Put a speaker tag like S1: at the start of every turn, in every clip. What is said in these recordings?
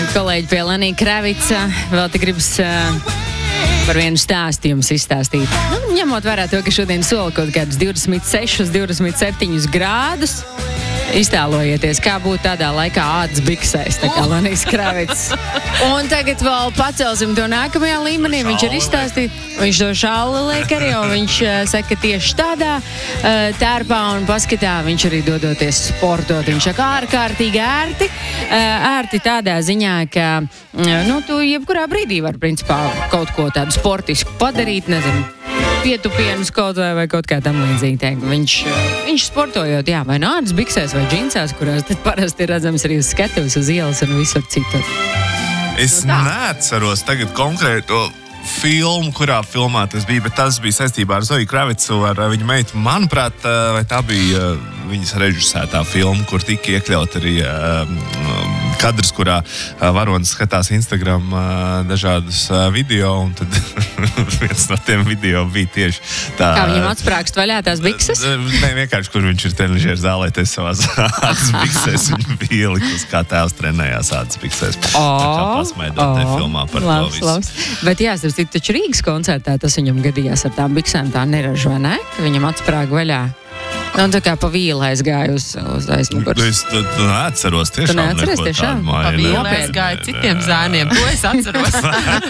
S1: kolēģi pie Lenija Kravica. Vēl te gribas par vienu stāstu jums izstāstīt. Ņemot vērā to, ka šodien sola kaut kādus 26, 27 grādus. Iztēlojieties, kā būtu tādā laikā ādas biksēs, tā kā Lenijs Kravits. Un tagad vēl pacelsim to nākamajā līmenī. Viņš ir izstāstīt, viņš to šalli liek arī, un viņš saka, ka tieši tādā tērpā un paskatā viņš arī dodoties sportot. Viņš saka, ārkārtīgi ērti. Ērti tādā ziņā, ka tu jebkurā brīdī var principā kaut ko tādu sportisku padarīt, nezinu, pietupienus kaut vai kaut kā tam līdzīgi. Viņš sportojot, jā, vai nādas biksēs vai džinsās, kurās tad parasti ir redzams arī uz skatuves, uz ielas un visur citur.
S2: Es neatceros tagad konkrēto filmu, kurā filmā tas bija, bet tas bija saistībā ar Zoju Kravicu, ar viņu meitu. Manuprāt, vai tā bija viņas režisētā filma, kur tika iekļaut arī kadrs, kurā varonis skatās Instagram dažādus video, un tad viens no tiem video bija tieši tā.
S1: Kā viņam atsprākst vaļā tās bikses?
S2: Ne, vienkārši, kur viņš ir trenižieru zālēties savās ādas biksēs, viņu bija ielikus, kā tēvs trenējās ādas biksēs. Tā kā pasmaidot te filmā par to visu.
S1: Bet jā, taču Rīgas koncertā tas viņam gadījās ar tām biksēm tā neražo, ne? Ka viņam atsprāga vaļā. Un tā kā pa vīlu aizgāja uz aizmugurs.
S2: Es neatceros tiešām.
S1: Tu neatceries tiešām?
S3: Pa vīlu aizgāja citiem zēniem. To es atceros.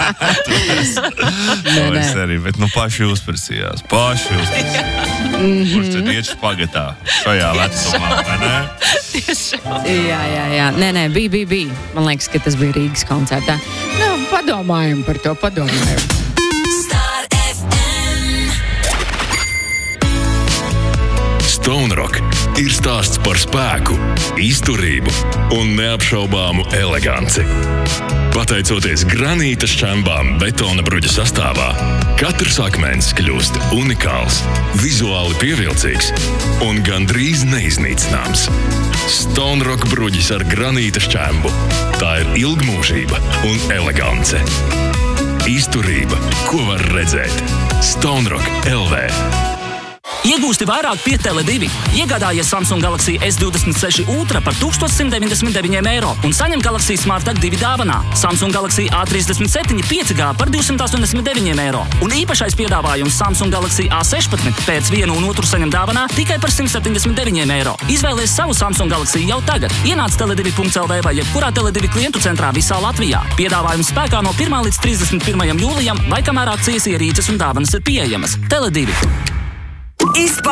S2: To es arī, bet paši uzprasījās. Kurš tad iet špagatā šajā vecumā, vai ne?
S3: Tiešām.
S1: Jā. Nē, bija. Man liekas, ka tas bija Rīgas koncertā. Padomājam par to,
S4: Stone Rock ir stāsts par spēku, izturību un neapšaubāmu eleganci. Pateicoties granīta šķembām betona bruģa sastāvā, katrs akmens kļūst unikāls, vizuāli pievilcīgs un gandrīz neiznīcināms. Stone Rock bruģis ar granīta šķembu. Tā ir ilgmūžība un elegance. Izturība, ko var redzēt. Stone Rock LV.
S5: Iegūsti vairāk pie Tele2. Iegādājies Samsung Galaxy S26 Ultra par 1199 eiro un saņem Galaxy Smart Tag 2 dāvanā. Samsung Galaxy A37 5G par 289 eiro un īpašais piedāvājums Samsung Galaxy A16 pēc vienu un otru saņem dāvanā tikai par 179 eiro. Izvēlies savu Samsung Galaxy jau tagad. Ienāc Tele2.lv vai jebkurā Tele2 klientu centrā visā Latvijā. Piedāvājums spēkā no 1. līdz 31. jūlijam vai kamēr akcijas ierīces un dāvanas ir pieejamas. Tele2.